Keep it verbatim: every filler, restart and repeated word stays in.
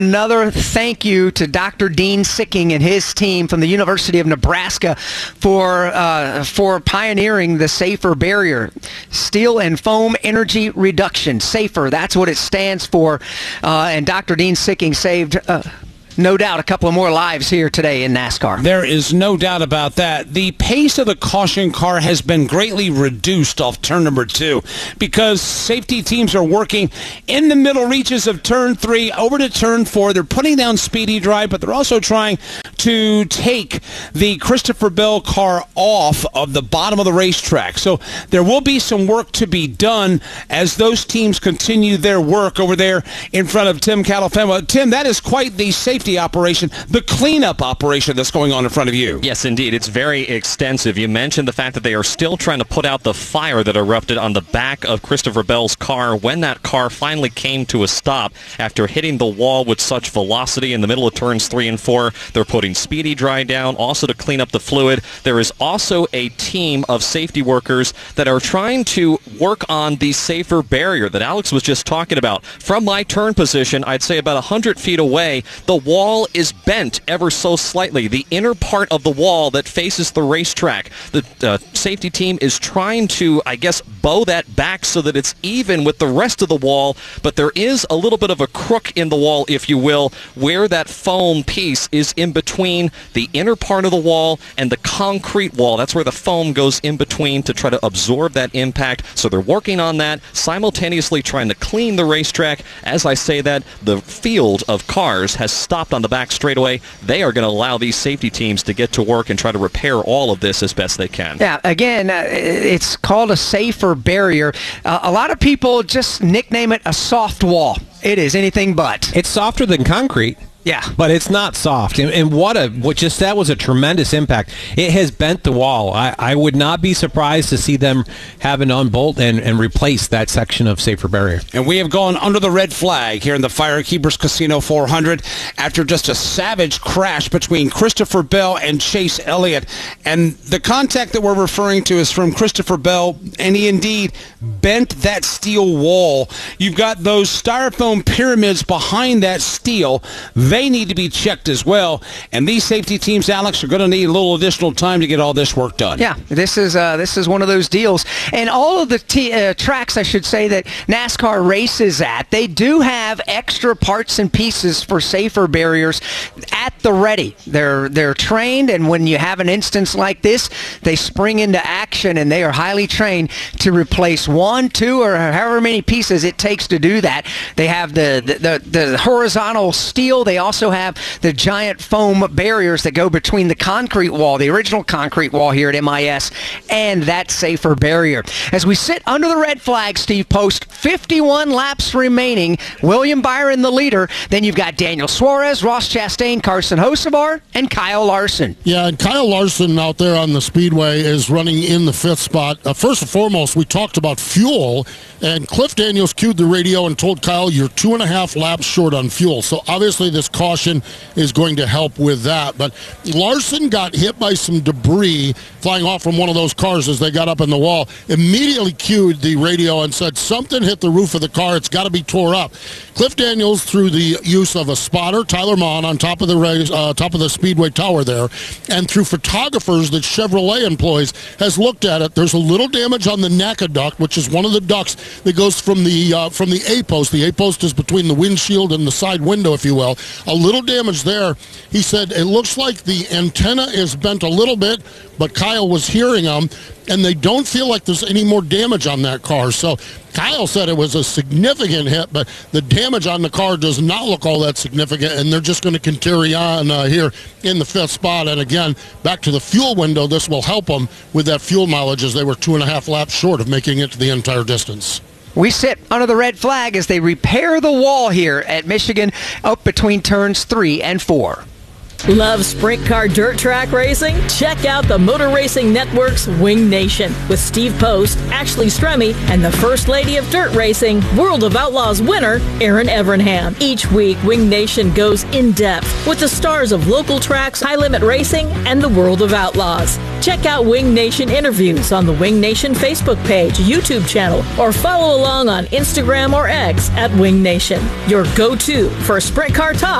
Another thank you to Doctor Dean Sicking and his team from the University of Nebraska for uh, for pioneering the SAFER barrier. Steel and foam energy reduction. SAFER, that's what it stands for. Uh, and Doctor Dean Sicking saved... Uh, No doubt a couple of more lives here today in NASCAR. There is no doubt about that. The pace of the caution car has been greatly reduced off turn number two because safety teams are working in the middle reaches of turn three over to turn four. They're putting down speedy drive, but they're also trying to take the Christopher Bell car off of the bottom of the racetrack. So there will be some work to be done as those teams continue their work over there in front of Tim Calafema. Tim, that is quite the safety operation, the cleanup operation that's going on in front of you. Yes, indeed. It's very extensive. You mentioned the fact that they are still trying to put out the fire that erupted on the back of Christopher Bell's car when that car finally came to a stop after hitting the wall with such velocity in the middle of turns three and four. They're putting speedy dry down also to clean up the fluid. There is also a team of safety workers that are trying to work on the SAFER barrier that Alex was just talking about. From my turn position, I'd say about one hundred feet away, the wall is bent ever so slightly. The inner part of the wall that faces the racetrack. The uh, safety team is trying to, I guess, bow that back so that it's even with the rest of the wall, but there is a little bit of a crook in the wall, if you will, where that foam piece is in between the inner part of the wall and the concrete wall. That's where the foam goes in between to try to absorb that impact. So they're working on that, simultaneously trying to clean the racetrack. As I say that, the field of cars has stopped on the back straightaway. They are going to allow these safety teams to get to work and try to repair all of this as best they can. Yeah, again, uh, it's called a SAFER barrier. Uh, a lot of people just nickname it a soft wall. It is anything but. It's softer than concrete. Yeah. But it's not soft. And, and what a, what just, that was a tremendous impact. It has bent the wall. I, I would not be surprised to see them having to unbolt and, and replace that section of SAFER barrier. And we have gone under the red flag here in the Firekeepers Casino four hundred after just a savage crash between Christopher Bell and Chase Elliott. And the contact that we're referring to is from Christopher Bell, and he indeed bent that steel wall. You've got those styrofoam pyramids behind that steel. They need to be checked as well. And these safety teams, Alex, are going to need a little additional time to get all this work done. Yeah, this is uh, this is one of those deals. And all of the t- uh, tracks, I should say, that NASCAR races at, they do have extra parts and pieces for SAFER barriers at the ready. They're they're trained, and when you have an instance like this, they spring into action, and they are highly trained to replace one, two, or however many pieces it takes to do that. They have the the, the, the horizontal steel. They also have the giant foam barriers that go between the concrete wall, the original concrete wall here at M I S, and that SAFER barrier. As we sit under the red flag, Steve Post, fifty-one laps remaining. William Byron the leader. Then you've got Daniel Suarez, Ross Chastain, Carson Hocevar, and Kyle Larson. Yeah, and Kyle Larson out there on the speedway is running in the fifth spot. Uh, first and foremost, we talked about fuel, and Cliff Daniels cued the radio and told Kyle, you're two and a half laps short on fuel. So obviously this caution is going to help with that. But Larson got hit by some debris flying off from one of those cars as they got up in the wall. Immediately cued the radio and said, something hit the roof of the car. It's got to be tore up. Cliff Daniels, through the use of a spotter, Tyler Mahon, on top of the uh, top of the Speedway Tower there, and through photographers that Chevrolet employs, has looked at it. There's a little damage on the N A C A duct, which is one of the ducts that goes from the uh, from the A-post. The A-post is between the windshield and the side window, if you will. A little damage there. He said it looks like the antenna is bent a little bit, but Kyle was hearing them, and they don't feel like there's any more damage on that car. So Kyle said it was a significant hit, but the damage on the car does not look all that significant, and they're just going to continue on uh, here in the fifth spot. And again, back to the fuel window, this will help them with that fuel mileage, as they were two and a half laps short of making it to the entire distance. We sit under the red flag as they repair the wall here at Michigan up between turns three and four. Love sprint car dirt track racing? Check out the Motor Racing Network's Wing Nation with Steve Post, Ashley Stremme, and the First Lady of Dirt Racing, World of Outlaws winner, Erin Evernham. Each week, Wing Nation goes in-depth with the stars of local tracks, high-limit racing, and the World of Outlaws. Check out Wing Nation interviews on the Wing Nation Facebook page, YouTube channel, or follow along on Instagram or X at Wing Nation, your go-to for sprint car talk